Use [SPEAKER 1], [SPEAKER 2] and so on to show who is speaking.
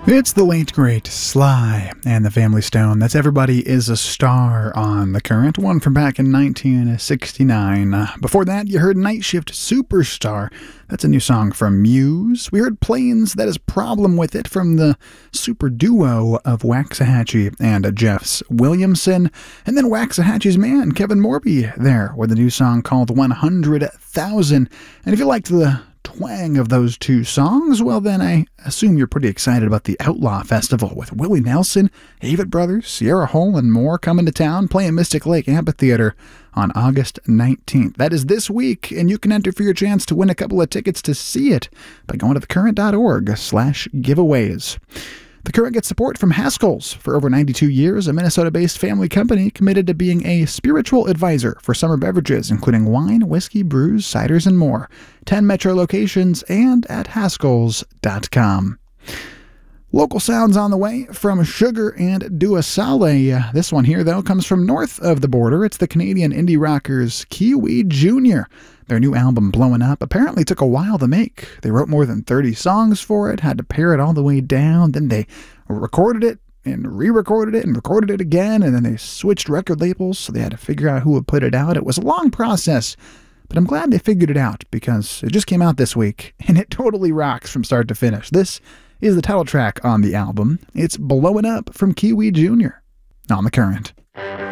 [SPEAKER 1] It's the late great Sly and the Family Stone. That's Everybody Is a Star on The Current, one from back in 1969. Before that, you heard Night Shift Superstar. That's a new song from Muse. We heard Planes, That Is Problem With It from the super duo of Waxahachie and Jeffs Williamson. And then Waxahachie's man, Kevin Morby, there with a new song called 100,000. And if you liked the twang of those two songs, well then I assume you're pretty excited about the Outlaw Festival with Willie Nelson, Avett Brothers, Sierra Hull, and more coming to town playing Mystic Lake Amphitheater on August 19th. That is this week, and you can enter for your chance to win a couple of tickets to see it by going to thecurrent.org/giveaways. The Current gets support from Haskell's. For over 92 years, a Minnesota-based family company committed to being a spiritual advisor for summer beverages, including wine, whiskey, brews, ciders, and more. 10 metro locations and at haskells.com. Local sounds on the way from Sugar and Dua Saleh. This one here, though, comes from north of the border. It's the Canadian indie rockers Kiwi Jr. Their new album, Blowin' Up, apparently took a while to make. They wrote more than 30 songs for it, had to pare it all the way down, then they recorded it and re-recorded it and recorded it again, and then they switched record labels, so they had to figure out who would put it out. It was a long process, but I'm glad they figured it out because it just came out this week, and it totally rocks from start to finish. This is the title track on the album. It's Blowin' Up from Kiwi Jr. on The Current.